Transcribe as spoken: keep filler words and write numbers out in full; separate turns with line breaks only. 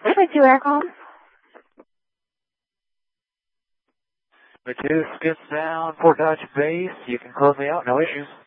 two Aircom.
Number two, skip sound, Fort Dodge Base. You can close me out, no issues.